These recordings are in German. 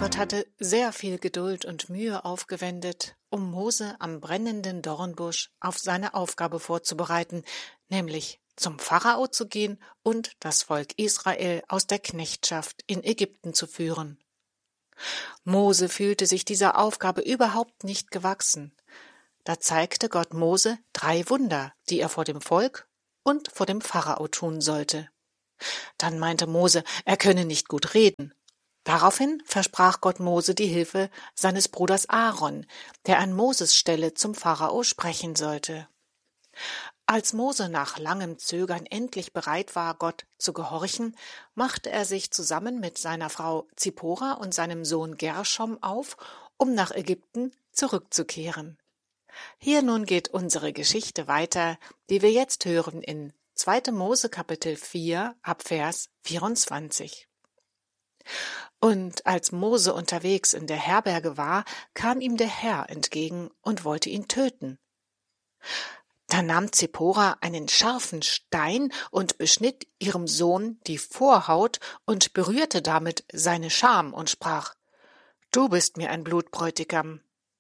Gott hatte sehr viel Geduld und Mühe aufgewendet, um Mose am brennenden Dornbusch auf seine Aufgabe vorzubereiten, nämlich zum Pharao zu gehen und das Volk Israel aus der Knechtschaft in Ägypten zu führen. Mose fühlte sich dieser Aufgabe überhaupt nicht gewachsen. Da zeigte Gott Mose 3 Wunder, die er vor dem Volk und vor dem Pharao tun sollte. Dann meinte Mose, er könne nicht gut reden. Daraufhin versprach Gott Mose die Hilfe seines Bruders Aaron, der an Moses Stelle zum Pharao sprechen sollte. Als Mose nach langem Zögern endlich bereit war, Gott zu gehorchen, machte er sich zusammen mit seiner Frau Zippora und seinem Sohn Gerschom auf, um nach Ägypten zurückzukehren. Hier nun geht unsere Geschichte weiter, die wir jetzt hören in 2. Mose Kapitel 4 ab Vers 24. Und als Mose unterwegs in der Herberge war, kam ihm der Herr entgegen und wollte ihn töten. Da nahm Zippora einen scharfen Stein und beschnitt ihrem Sohn die Vorhaut und berührte damit seine Scham und sprach: »Du bist mir ein Blutbräutigam.«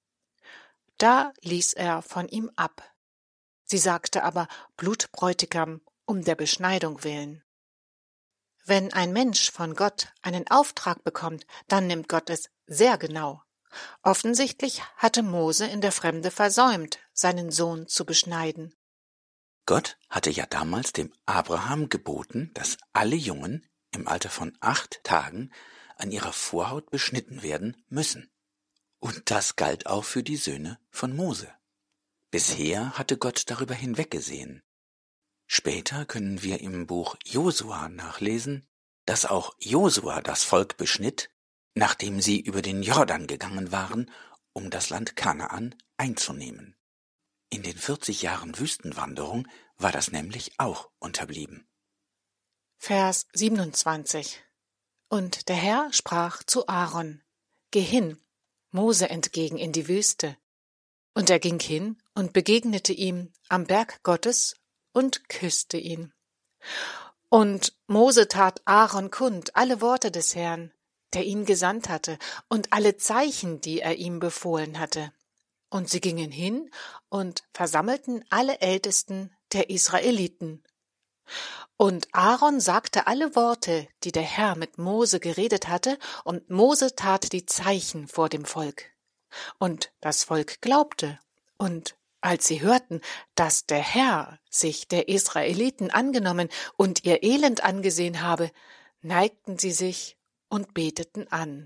Da ließ er von ihm ab. Sie sagte aber Blutbräutigam um der Beschneidung willen. Wenn ein Mensch von Gott einen Auftrag bekommt, dann nimmt Gott es sehr genau. Offensichtlich hatte Mose in der Fremde versäumt, seinen Sohn zu beschneiden. Gott hatte ja damals dem Abraham geboten, dass alle Jungen im Alter von 8 Tagen an ihrer Vorhaut beschnitten werden müssen. Und das galt auch für die Söhne von Mose. Bisher hatte Gott darüber hinweggesehen. Später können wir im Buch Josua nachlesen, dass auch Josua das Volk beschnitt, nachdem sie über den Jordan gegangen waren, um das Land Kanaan einzunehmen. In den 40 Jahren Wüstenwanderung war das nämlich auch unterblieben. Vers 27. Und der Herr sprach zu Aaron: Geh hin, Mose entgegen in die Wüste. Und er ging hin und begegnete ihm am Berg Gottes und küsste ihn. Und Mose tat Aaron kund alle Worte des Herrn, der ihn gesandt hatte, und alle Zeichen, die er ihm befohlen hatte. Und sie gingen hin und versammelten alle Ältesten der Israeliten. Und Aaron sagte alle Worte, die der Herr mit Mose geredet hatte, und Mose tat die Zeichen vor dem Volk. Und das Volk glaubte, und als sie hörten, dass der Herr sich der Israeliten angenommen und ihr Elend angesehen habe, neigten sie sich und beteten an.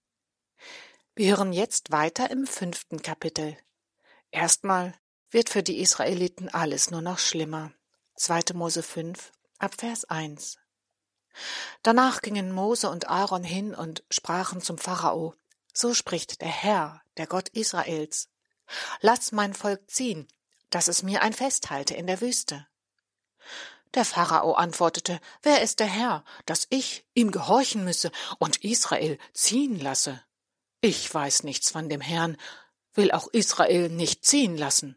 Wir hören jetzt weiter im 5. Kapitel. Erstmal wird für die Israeliten alles nur noch schlimmer. 2. Mose 5, ab Vers 1. Danach gingen Mose und Aaron hin und sprachen zum Pharao: So spricht der Herr, der Gott Israels: Lass mein Volk ziehen, dass es mir ein Fest halte in der Wüste. Der Pharao antwortete: Wer ist der Herr, dass ich ihm gehorchen müsse und Israel ziehen lasse? Ich weiß nichts von dem Herrn, will auch Israel nicht ziehen lassen.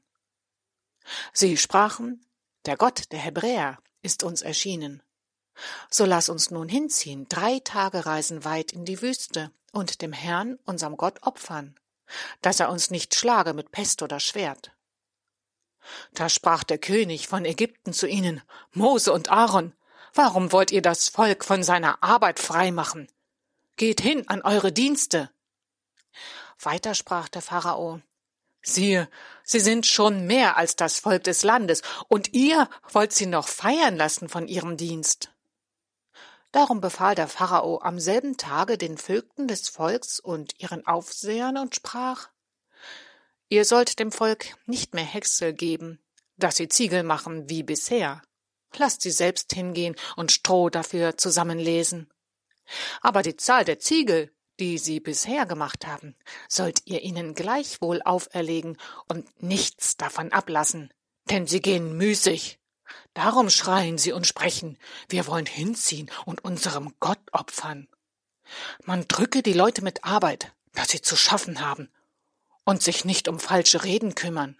Sie sprachen: Der Gott der Hebräer ist uns erschienen. So lass uns nun hinziehen, 3 Tagereisen weit in die Wüste und dem Herrn, unserem Gott, opfern, dass er uns nicht schlage mit Pest oder Schwert. Da sprach der König von Ägypten zu ihnen: Mose und Aaron, warum wollt ihr das Volk von seiner Arbeit freimachen? Geht hin an eure Dienste. Weiter sprach der Pharao: Siehe, sie sind schon mehr als das Volk des Landes, und ihr wollt sie noch feiern lassen von ihrem Dienst. Darum befahl der Pharao am selben Tage den Vögten des Volks und ihren Aufsehern und sprach: Ihr sollt dem Volk nicht mehr Häcksel geben, dass sie Ziegel machen wie bisher. Lasst sie selbst hingehen und Stroh dafür zusammenlesen. Aber die Zahl der Ziegel, die sie bisher gemacht haben, sollt ihr ihnen gleichwohl auferlegen und nichts davon ablassen, denn sie gehen müßig. Darum schreien sie und sprechen: Wir wollen hinziehen und unserem Gott opfern. Man drücke die Leute mit Arbeit, dass sie zu schaffen haben, und sich nicht um falsche Reden kümmern.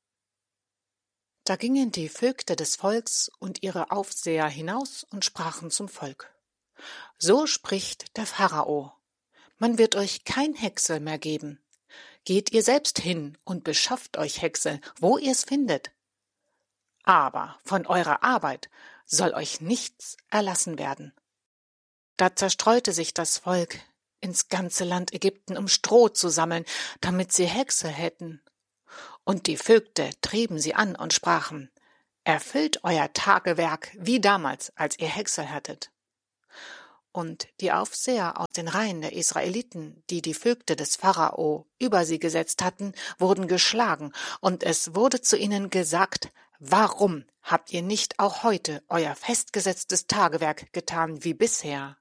Da gingen die Vögte des Volks und ihre Aufseher hinaus und sprachen zum Volk: So spricht der Pharao: Man wird euch kein Häcksel mehr geben. Geht ihr selbst hin und beschafft euch Häcksel, wo ihr's findet. Aber von eurer Arbeit soll euch nichts erlassen werden. Da zerstreute sich das Volk ins ganze Land Ägypten, um Stroh zu sammeln, damit sie Häcksel hätten. Und die Vögte trieben sie an und sprachen: Erfüllt euer Tagewerk wie damals, als ihr Häcksel hattet. Und die Aufseher aus den Reihen der Israeliten, die die Vögte des Pharao über sie gesetzt hatten, wurden geschlagen, und es wurde zu ihnen gesagt: Warum habt ihr nicht auch heute euer festgesetztes Tagewerk getan wie bisher?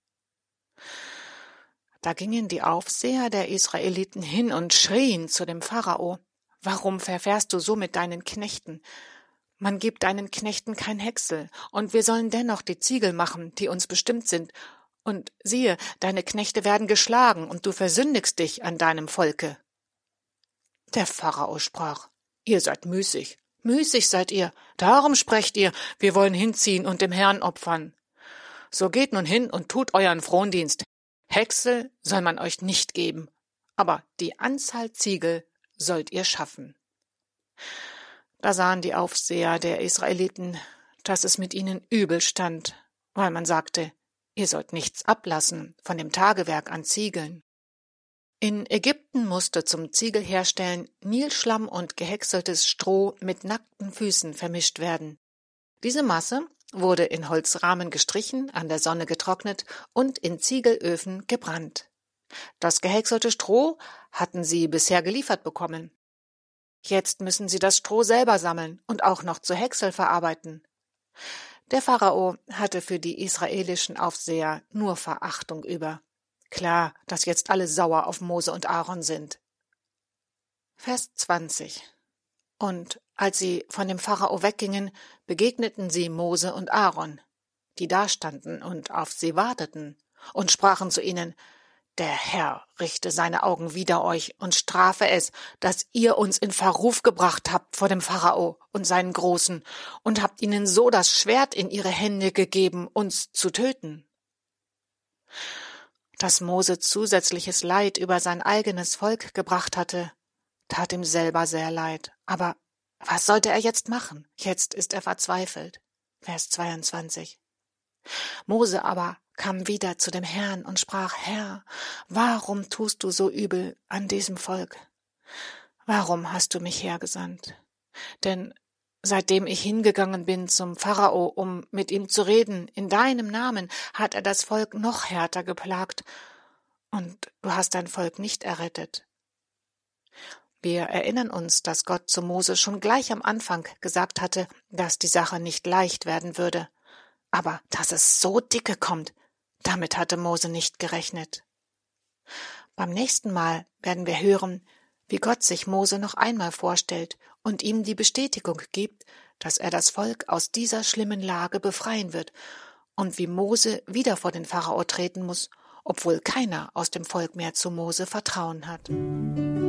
Da gingen die Aufseher der Israeliten hin und schrien zu dem Pharao: Warum verfährst du so mit deinen Knechten? Man gibt deinen Knechten kein Häcksel, und wir sollen dennoch die Ziegel machen, die uns bestimmt sind. Und siehe, deine Knechte werden geschlagen, und du versündigst dich an deinem Volke. Der Pharao sprach: Ihr seid müßig, müßig seid ihr, darum sprecht ihr, wir wollen hinziehen und dem Herrn opfern. So geht nun hin und tut euren Frondienst. Häcksel soll man euch nicht geben, aber die Anzahl Ziegel sollt ihr schaffen. Da sahen die Aufseher der Israeliten, dass es mit ihnen übel stand, weil man sagte: Ihr sollt nichts ablassen von dem Tagewerk an Ziegeln. In Ägypten musste zum Ziegelherstellen Nilschlamm und gehäckseltes Stroh mit nackten Füßen vermischt werden. Diese Masse wurde in Holzrahmen gestrichen, an der Sonne getrocknet und in Ziegelöfen gebrannt. Das gehäckselte Stroh hatten sie bisher geliefert bekommen. Jetzt müssen sie das Stroh selber sammeln und auch noch zu Häcksel verarbeiten. Der Pharao hatte für die israelischen Aufseher nur Verachtung über. Klar, dass jetzt alle sauer auf Mose und Aaron sind. Vers 20. Und als sie von dem Pharao weggingen, begegneten sie Mose und Aaron, die dastanden und auf sie warteten, und sprachen zu ihnen: Der Herr richte seine Augen wider euch und strafe es, dass ihr uns in Verruf gebracht habt vor dem Pharao und seinen Großen und habt ihnen so das Schwert in ihre Hände gegeben, uns zu töten. Dass Mose zusätzliches Leid über sein eigenes Volk gebracht hatte, tat ihm selber sehr leid. Aber was sollte er jetzt machen? Jetzt ist er verzweifelt. Vers 22. Mose aber kam wieder zu dem Herrn und sprach: Herr, warum tust du so übel an diesem Volk? Warum hast du mich hergesandt? Denn seitdem ich hingegangen bin zum Pharao, um mit ihm zu reden, in deinem Namen, hat er das Volk noch härter geplagt, und du hast dein Volk nicht errettet. Wir erinnern uns, dass Gott zu Mose schon gleich am Anfang gesagt hatte, dass die Sache nicht leicht werden würde. Aber dass es so dicke kommt, damit hatte Mose nicht gerechnet. Beim nächsten Mal werden wir hören, wie Gott sich Mose noch einmal vorstellt und ihm die Bestätigung gibt, dass er das Volk aus dieser schlimmen Lage befreien wird und wie Mose wieder vor den Pharao treten muss, obwohl keiner aus dem Volk mehr zu Mose Vertrauen hat.